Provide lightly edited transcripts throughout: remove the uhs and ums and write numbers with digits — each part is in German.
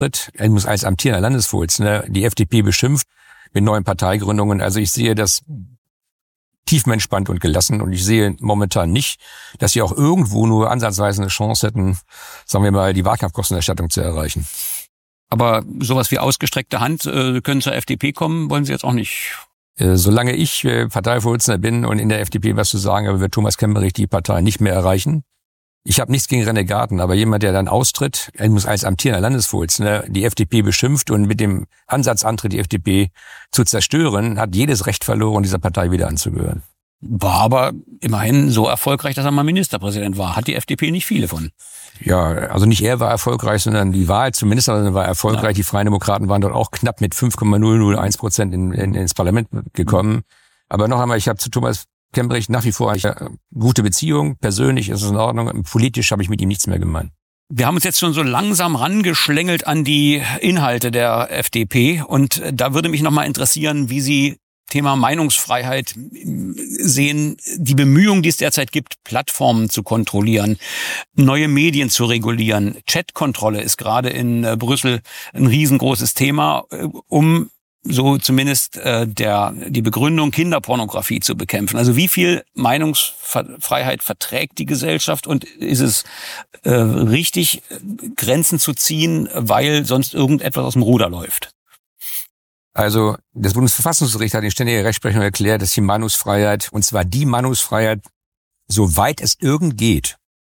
er muss als amtierender Landesvorsitzender die FDP beschimpft mit neuen Parteigründungen. Also ich sehe das tiefenentspannt und gelassen und ich sehe momentan nicht, dass sie auch irgendwo nur ansatzweise eine Chance hätten, sagen wir mal, die Wahlkampfkostenerstattung zu erreichen. Aber sowas wie ausgestreckte Hand können zur FDP kommen, wollen Sie jetzt auch nicht? Solange ich Parteivorsitzender bin und in der FDP was zu sagen habe, wird Thomas Kemmerich die Partei nicht mehr erreichen. Ich habe nichts gegen Renegaten, aber jemand, der dann austritt, er muss als amtierender Landesvorsitzender die FDP beschimpft und mit dem Ansatz antritt, die FDP zu zerstören, hat jedes Recht verloren, dieser Partei wieder anzugehören. War aber immerhin so erfolgreich, dass er mal Ministerpräsident war. Hat die FDP nicht viele von? Ja, also nicht er war erfolgreich, sondern die Wahl zum Ministerpräsidenten war erfolgreich. Ja. Die Freien Demokraten waren dort auch knapp mit 5,001% ins Parlament gekommen. Aber noch einmal, ich habe zu Thomas Kemmerich nach wie vor eine gute Beziehung. Persönlich ist es in Ordnung. Politisch habe ich mit ihm nichts mehr gemein. Wir haben uns jetzt schon so langsam rangeschlängelt an die Inhalte der FDP. Und da würde mich nochmal interessieren, wie Sie Thema Meinungsfreiheit sehen, die Bemühungen, die es derzeit gibt, Plattformen zu kontrollieren, neue Medien zu regulieren. Chatkontrolle ist gerade in Brüssel ein riesengroßes Thema, um so zumindest die Begründung, Kinderpornografie zu bekämpfen. Also wie viel Meinungsfreiheit verträgt die Gesellschaft und ist es richtig, Grenzen zu ziehen, weil sonst irgendetwas aus dem Ruder läuft? Also das Bundesverfassungsgericht hat in ständiger Rechtsprechung erklärt, dass die Meinungsfreiheit, und zwar die Meinungsfreiheit, soweit es irgend geht,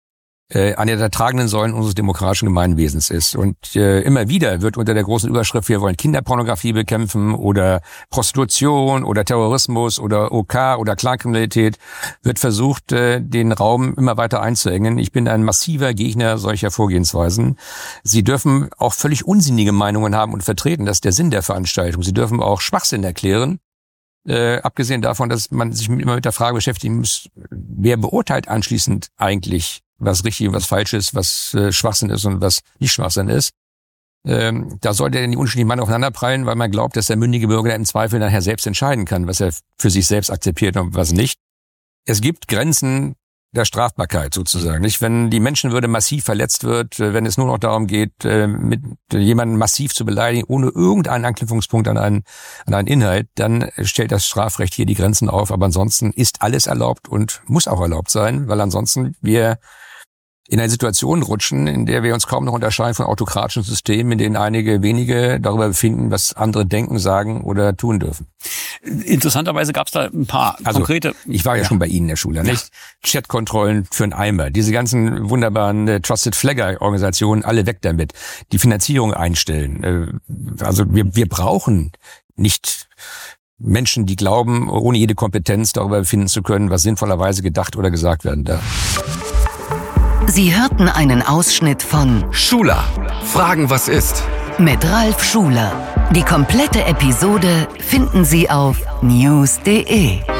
eine der tragenden Säulen unseres demokratischen Gemeinwesens ist. Und immer wieder wird unter der großen Überschrift, wir wollen Kinderpornografie bekämpfen oder Prostitution oder Terrorismus oder OK oder Clankriminalität, wird versucht, den Raum immer weiter einzuengen. Ich bin ein massiver Gegner solcher Vorgehensweisen. Sie dürfen auch völlig unsinnige Meinungen haben und vertreten. Das ist der Sinn der Veranstaltung. Sie dürfen auch Schwachsinn erklären. Abgesehen davon, dass man sich immer mit der Frage beschäftigen muss, wer beurteilt anschließend eigentlich, was richtig und was falsch ist, was Schwachsinn ist und was nicht Schwachsinn ist. Da sollte er die unterschiedlichen Meinungen aufeinanderprallen, weil man glaubt, dass der mündige Bürger im Zweifel nachher selbst entscheiden kann, was er für sich selbst akzeptiert und was nicht. Es gibt Grenzen der Strafbarkeit sozusagen, nicht? Wenn die Menschenwürde massiv verletzt wird, wenn es nur noch darum geht, mit jemanden massiv zu beleidigen, ohne irgendeinen Anknüpfungspunkt an einen Inhalt, dann stellt das Strafrecht hier die Grenzen auf. Aber ansonsten ist alles erlaubt und muss auch erlaubt sein, weil ansonsten wir in eine Situation rutschen, in der wir uns kaum noch unterscheiden von autokratischen Systemen, in denen einige wenige darüber befinden, was andere denken, sagen oder tun dürfen. Interessanterweise gab es da ein paar konkrete... Ich war ja schon bei Ihnen in der Schule, nicht? Chatkontrollen für einen Eimer. Diese ganzen wunderbaren Trusted Flagger-Organisationen, alle weg damit. Die Finanzierung einstellen. Also wir brauchen nicht Menschen, die glauben, ohne jede Kompetenz darüber befinden zu können, was sinnvollerweise gedacht oder gesagt werden darf. Sie hörten einen Ausschnitt von Schuler. Fragen, was ist? Mit Ralf Schuler. Die komplette Episode finden Sie auf news.de.